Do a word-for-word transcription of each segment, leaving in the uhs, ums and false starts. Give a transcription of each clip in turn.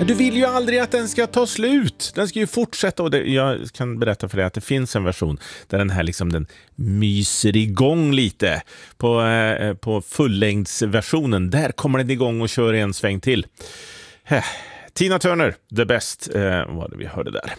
Du vill ju aldrig att den ska ta slut. Den ska ju fortsätta. Och det, jag kan berätta för dig att det finns en version där den här liksom den myser igång lite. På, eh, på fullängdsversionen. Där kommer den igång och kör en sväng till. Eh, Tina Turner, The Best, eh, vad det vi hörde där.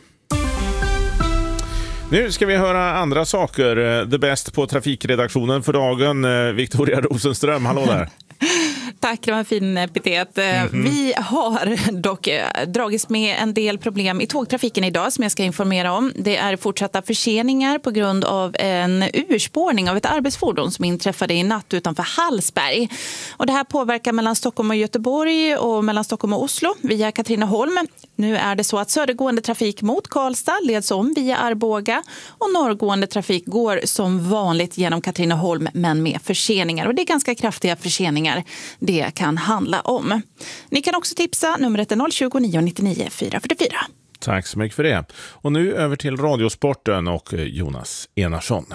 Nu ska vi höra andra saker. The Best på trafikredaktionen för dagen. Victoria Rosenström, hallå där. Tack, det var en fin epitet. Mm-hmm. Vi har dock dragits med en del problem i tågtrafiken idag som jag ska informera om. Det är fortsatta förseningar på grund av en urspårning av ett arbetsfordon som inträffade i natt utanför Hallsberg. Och det här påverkar mellan Stockholm och Göteborg och mellan Stockholm och Oslo via Katrineholm. Nu är det så att södergående trafik mot Karlstad leds om via Arboga och norrgående trafik går som vanligt genom Katrineholm men med förseningar. Och det är ganska kraftiga förseningar det kan handla om. Ni kan också tipsa, numret är noll tjugo, nio nittionio, fyra fyrtiofyra. Tack så mycket för det. Och nu över till Radiosporten och Jonas Enarsson.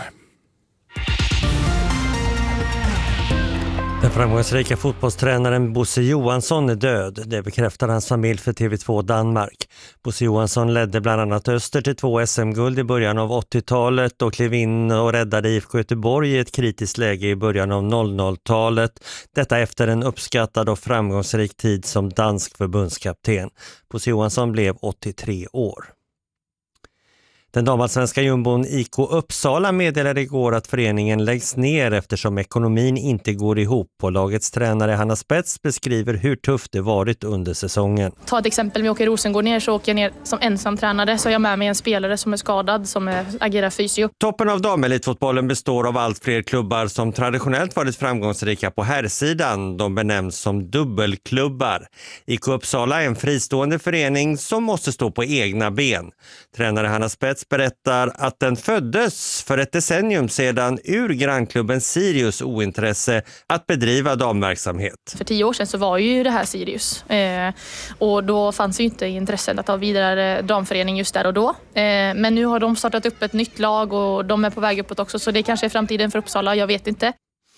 Den framgångsrika fotbollstränaren Bosse Johansson är död. Det bekräftar hans familj för T V två Danmark. Bosse Johansson ledde bland annat Öster till två S M-guld i början av åttiotalet och klev in och räddade I F K Göteborg i ett kritiskt läge i början av noll noll-talet. Detta efter en uppskattad och framgångsrik tid som dansk förbundskapten. Bosse Johansson blev åttiotre år. Den damallsvenska jumbon I K Uppsala meddelade igår att föreningen läggs ner eftersom ekonomin inte går ihop. Och lagets tränare Hanna Spets beskriver hur tufft det varit under säsongen. Ta ett exempel, vi åker Rosengård ner så åker jag ner som ensamtränare. Så jag med mig en spelare som är skadad, som är, agerar fysio. Toppen av damelitfotbollen består av allt fler klubbar som traditionellt varit framgångsrika på herrsidan. De benämns som dubbelklubbar. I K Uppsala är en fristående förening som måste stå på egna ben. Tränare Hanna Spets berättar att den föddes för ett decennium sedan ur grannklubben Sirius ointresse att bedriva damverksamhet. För tio år sedan så var ju det här Sirius eh, och då fanns ju inte intresset att ha vidare damförening just där och då. Eh, men nu har de startat upp ett nytt lag och de är på väg uppåt också, så det kanske är framtiden för Uppsala, jag vet inte.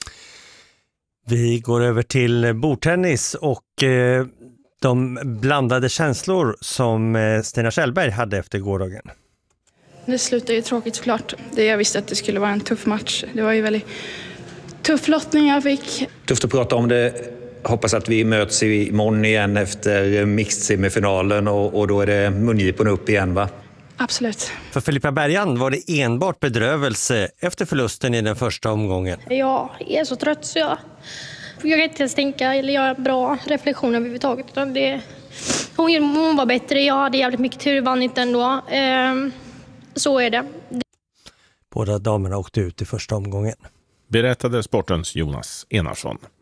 Vi går över till bordtennis och eh, de blandade känslor som eh, Stina Kjellberg hade efter gårdagen. Det slutade ju tråkigt såklart. Det jag visste att det skulle vara en tuff match. Det var ju väldigt tuff lottning jag fick. Tufft att prata om det. Hoppas att vi möts imorgon igen efter mixed-semifinalen och, och då är det mungipen upp igen, va? Absolut. För Filippa Bergan var det enbart bedrövelse efter förlusten i den första omgången. Jag är så trött så jag, jag kan inte ens tänka eller göra bra reflektioner överhuvudtaget. Utan det, hon, hon var bättre, jag hade jävligt mycket tur, vann inte ändå. Ehm, så är det. Båda damerna åkte ut i första omgången. Berättade sportens Jonas Enarsson.